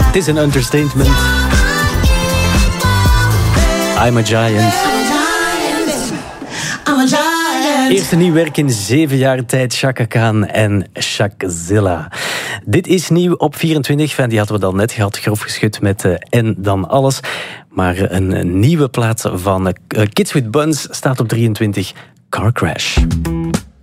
Het is een understatement. I'm a giant. Eerste nieuw werk in 7 jaar tijd, Chaka Khan en Shakzilla. Dit is nieuw op 24, die hadden we dan net gehad, grof geschud met En Dan Alles. Maar een nieuwe plaat van Kids with Buns staat op 23, Car Crash.